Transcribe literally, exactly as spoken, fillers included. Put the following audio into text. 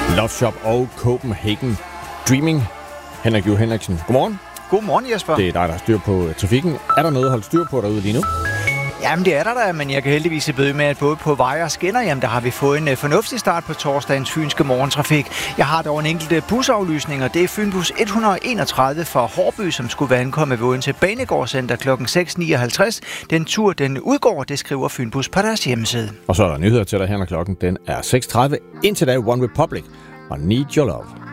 Love Shop og Copenhagen Dreaming. Henrik Juhl Henriksen, godmorgen. Godmorgen, Jesper. Det er dig, der har styr på trafikken. Er der noget at holde styr på derude lige nu? Jamen, det er der da, men jeg kan heldigvis se bøde med, at både på veje og skinner, jamen, der har vi fået en fornuftig start på torsdagens fynske morgentrafik. Jeg har dog en enkelt busaflysning, og det er Fynbus et hundrede og enogtredive fra Hårby, som skulle være ankommet ved Odense Banegårdscenter klokken seks nioghalvtreds. Den tur, den udgår, det skriver Fynbus på deres hjemmeside. Og så er der nyheder til dig her, når klokken den er seks tredive. Indtil da, One Republic og Need Your Love.